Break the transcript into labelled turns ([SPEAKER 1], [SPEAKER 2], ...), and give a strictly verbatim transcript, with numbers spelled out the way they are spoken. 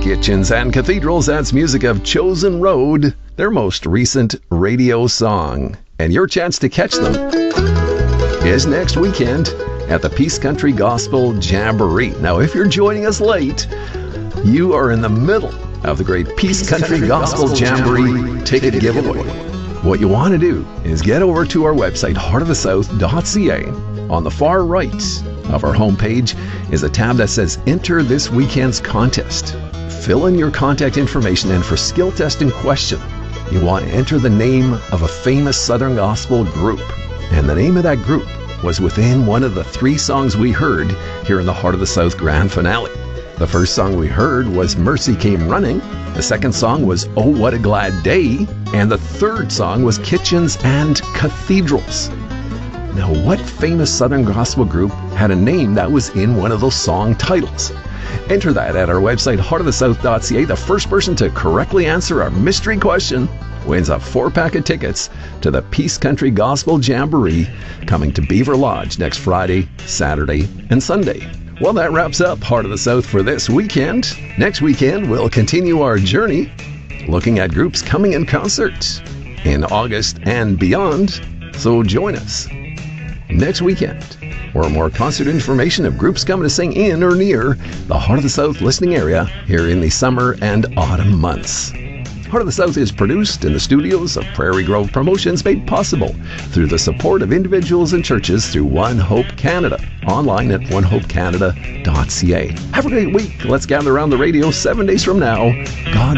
[SPEAKER 1] Kitchens and Cathedrals, that's music of Chosen Road, their most recent radio song. And your chance to catch them is next weekend at the Peace Country Gospel Jamboree. Now, if you're joining us late, you are in the middle of the great Peace Country Gospel Jamboree ticket giveaway. What you want to do is get over to our website, heart of the south dot c a. On the far right of our homepage is a tab that says Enter this weekend's contest. Fill in your contact information, and for skill testing question, you want to enter the name of a famous Southern Gospel group. And the name of that group was within one of the three songs we heard here in the Heart of the South Grand Finale. The first song we heard was Mercy Came Running. The second song was Oh What a Glad Day. And the third song was Kitchens and Cathedrals. Now, what famous Southern Gospel group had a name that was in one of those song titles? Enter that at our website, heart of the south dot c a. The first person to correctly answer our mystery question wins a four-pack of tickets to the Peace Country Gospel Jamboree coming to Beaver Lodge next Friday, Saturday, and Sunday. Well, that wraps up Heart of the South for this weekend. Next weekend, we'll continue our journey looking at groups coming in concert in August and beyond. So join us next weekend for more concert information of groups coming to sing in or near the Heart of the South listening area here in the summer and autumn months. Heart of the South is produced in the studios of Prairie Grove Promotions, made possible through the support of individuals and churches through One Hope Canada, online at one hope canada dot c a. Have a great week. Let's gather around the radio seven days from now. God